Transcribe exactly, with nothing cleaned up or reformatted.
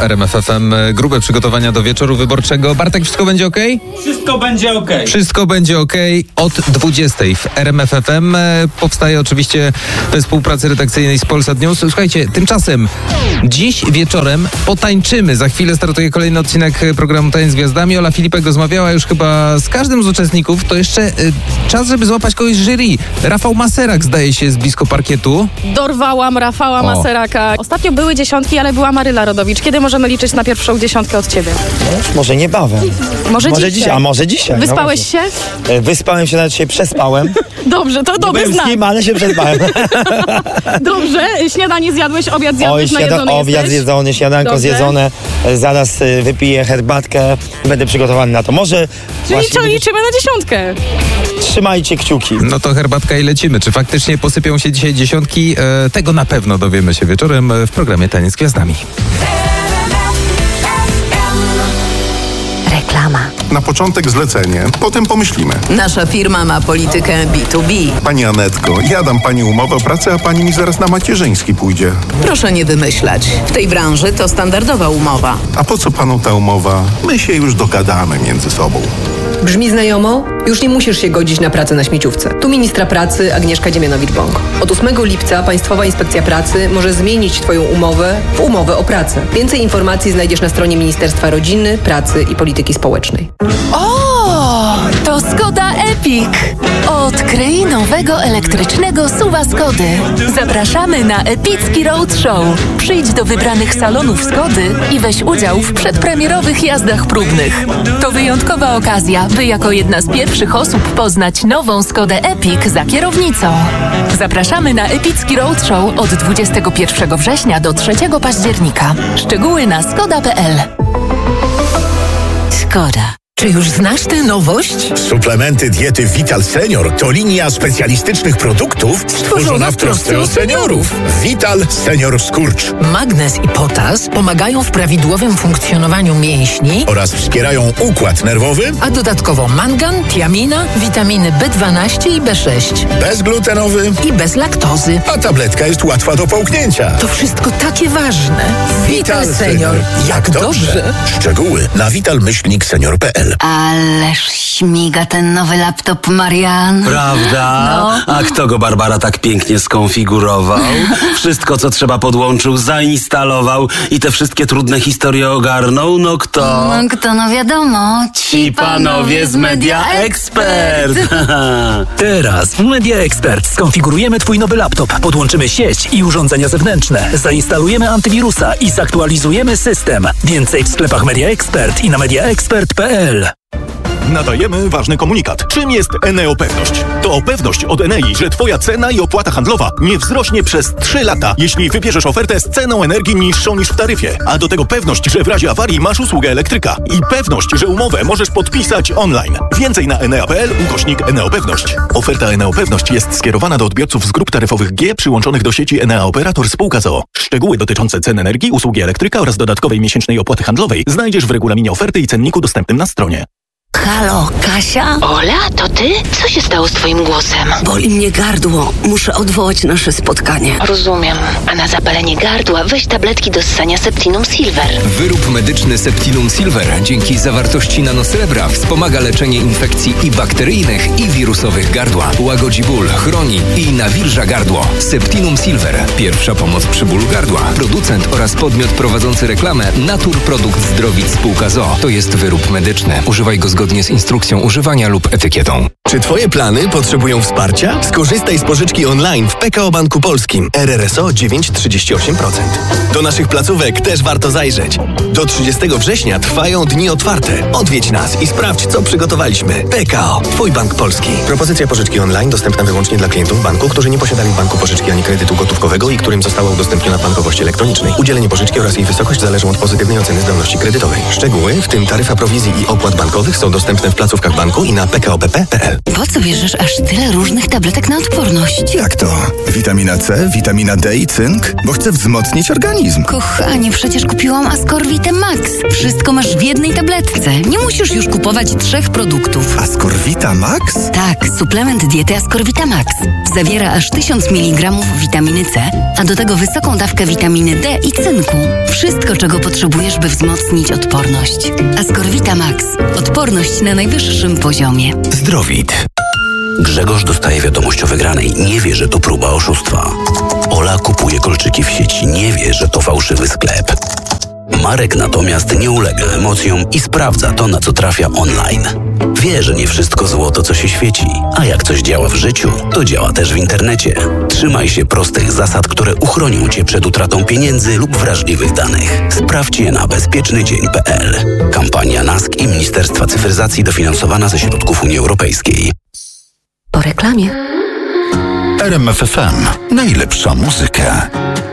w R M F F M. Grube przygotowania do wieczoru wyborczego. Bartek, wszystko będzie okej? Wszystko będzie okej. Wszystko będzie okej. Od dwudziestej w R M F F M powstaje oczywiście we współpracy redakcyjnej z Polsat News. Słuchajcie, tymczasem dziś wieczorem potańczymy. Za chwilę startuje kolejny odcinek programu Tańc z Gwiazdami. Ola Filipek rozmawiała już chyba z każdym z uczestników. To jeszcze y, czas, żeby złapać kogoś z jury. Rafał Maserak zdaje się z blisko parkietu. Dorwałam Rafała o. Maseraka. Ostatnio były dziesiątki, ale była Maryla Rodowicz. Kiedy możemy liczyć na pierwszą dziesiątkę od ciebie? No, może niebawem. Może, może dzisiaj. dzisiaj. A może dzisiaj. Wyspałeś no się? Wyspałem się, nawet się przespałem. Dobrze, to dobry Byłem znak. z kim, ale się przespałem. Dobrze, śniadanie zjadłeś, obiad Oj, zjadłeś, śniada- najedzony obiad jesteś? zjedzony, śniadanko Dobrze. zjedzone. Zaraz y, wypiję herbatkę. Będę przygotowany na to. Może Czyli właśnie co, liczymy na dziesiątkę. trzymajcie kciuki. No to herbatka i lecimy. Czy faktycznie posypią się dzisiaj dziesiątki? E, tego na pewno dowiemy się wieczorem w programie Taniec z Gwiazdami. Reklama. Na początek zlecenie, potem pomyślimy. Nasza firma ma politykę B dwa B. Pani Anetko, ja dam pani umowę o pracę, a pani mi zaraz na macierzyński pójdzie. Proszę nie wymyślać. W tej branży to standardowa umowa. A po co panu ta umowa? My się już dogadamy między sobą. Brzmi znajomo? Już nie musisz się godzić na pracę na śmieciówce. Tu ministra pracy Agnieszka Dziemianowicz-Bąk. Od ósmego lipca Państwowa Inspekcja Pracy może zmienić Twoją umowę w umowę o pracę. Więcej informacji znajdziesz na stronie Ministerstwa Rodziny, Pracy i Polityki Społecznej. O, to Skoda Epic. Odkryj nowego elektrycznego SUV-a Skody. Zapraszamy na epicki roadshow. Przyjdź do wybranych salonów Skody i weź udział w przedpremierowych jazdach próbnych. To wyjątkowa okazja, by jako jedna z pierwszych osób poznać nową Skodę Epic za kierownicą. Zapraszamy na epicki roadshow od dwudziestego pierwszego września do trzeciego października. Szczegóły na skoda kropka p l. Skoda. Czy już znasz tę nowość? Suplementy diety Vital Senior to linia specjalistycznych produktów stworzona w trosce o seniorów. Vital Senior Skurcz. Magnez i potas pomagają w prawidłowym funkcjonowaniu mięśni oraz wspierają układ nerwowy, a dodatkowo mangan, tiamina, witaminy B dwanaście i B sześć. bezglutenowy i bez laktozy. A tabletka jest łatwa do połknięcia. To wszystko takie ważne. Vital Senior. Jak dobrze. Szczegóły na vital myślnik senior kropka p l. Ależ śmiga ten nowy laptop, Marian. Prawda? No. A kto go, Barbara, tak pięknie skonfigurował? Wszystko, co trzeba, podłączył, zainstalował i te wszystkie trudne historie ogarnął? No kto? No kto, no wiadomo. Ci panowie z Media Expert. Teraz w Media Expert skonfigurujemy Twój nowy laptop, podłączymy sieć i urządzenia zewnętrzne, zainstalujemy antywirusa i zaktualizujemy system. Więcej w sklepach Media Expert i na media expert kropka p l. Nadajemy ważny komunikat. Czym jest Eneo Pewność? To pewność od Enei, że Twoja cena i opłata handlowa nie wzrośnie przez trzy lata, jeśli wybierzesz ofertę z ceną energii niższą niż w taryfie. A do tego pewność, że w razie awarii masz usługę elektryka. I pewność, że umowę możesz podpisać online. Więcej na enea kropka p l ukośnik Eneo Pewność. Oferta Eneo Pewność jest skierowana do odbiorców z grup taryfowych G przyłączonych do sieci Enea Operator Spółka z o o. Szczegóły dotyczące cen energii, usługi elektryka oraz dodatkowej miesięcznej opłaty handlowej znajdziesz w regulaminie oferty i cenniku dostępnym na stronie. Halo, Kasia? Ola, to ty? Co się stało z twoim głosem? Boli mnie gardło. Muszę odwołać nasze spotkanie. Rozumiem. A na zapalenie gardła weź tabletki do ssania Septinum Silver. Wyrób medyczny Septinum Silver dzięki zawartości nanosrebra wspomaga leczenie infekcji i bakteryjnych, i wirusowych gardła. Łagodzi ból, chroni i nawilża gardło. Septinum Silver. Pierwsza pomoc przy bólu gardła. Producent oraz podmiot prowadzący reklamę Natur Produkt Zdrowic Spółka z o o. To jest wyrób medyczny. Używaj go zgodnie z instrukcją używania lub etykietą. Czy Twoje plany potrzebują wsparcia? Skorzystaj z pożyczki online w P K O Banku Polskim. R R S O dziewięć przecinek trzydzieści osiem procent. Do naszych placówek też warto zajrzeć. Do trzydziestego września trwają dni otwarte. Odwiedź nas i sprawdź, co przygotowaliśmy. P K O. Twój bank polski. Propozycja pożyczki online dostępna wyłącznie dla klientów banku, którzy nie posiadali w banku pożyczki ani kredytu gotówkowego i którym została udostępniona w bankowości elektronicznej. Udzielenie pożyczki oraz jej wysokość zależą od pozytywnej oceny zdolności kredytowej. Szczegóły, w tym taryfa prowizji i opłat bankowych, są dostępne w placówkach banku i na p k o b p kropka p l. Po co bierzesz aż tyle różnych tabletek na odporność? Jak to? Witamina C, witamina D i cynk? Bo chcę wzmocnić organizm. Kochanie, przecież kupiłam Ascorvitę Max. Wszystko masz w jednej tabletce. Nie musisz już kupować trzech produktów. Ascorvita Max? Tak, suplement diety Ascorvita Max. Zawiera aż tysiąc miligramów witaminy C, a do tego wysoką dawkę witaminy D i cynku. Wszystko, czego potrzebujesz, by wzmocnić odporność. Ascorvita Max. Odporność na najwyższym poziomie. Zdrowit. Grzegorz dostaje wiadomość o wygranej. Nie wie, że to próba oszustwa. Ola kupuje kolczyki w sieci. Nie wie, że to fałszywy sklep. Marek natomiast nie ulega emocjom i sprawdza to, na co trafia online. Wie, że nie wszystko złoto, co się świeci, a jak coś działa w życiu, to działa też w internecie. Trzymaj się prostych zasad, które uchronią Cię przed utratą pieniędzy lub wrażliwych danych. Sprawdź je na bezpieczny dzień kropka p l. Kampania N A S K i Ministerstwa Cyfryzacji dofinansowana ze środków Unii Europejskiej. Po reklamie. R M F F M. Najlepsza muzyka.